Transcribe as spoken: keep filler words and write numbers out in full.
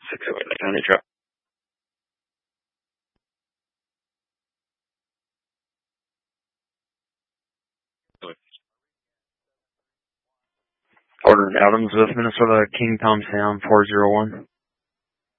six oh eight County Drop. Order Adams with Minnesota King Tom Sam four zero one.